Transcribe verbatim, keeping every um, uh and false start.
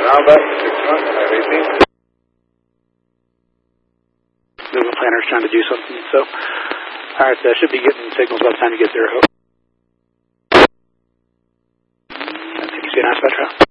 Alpha, six one, five eighteen. The planner's trying to do something, so. Alright, uh, should be getting signals by the time you get there, I hope. I think you see an ice patch out.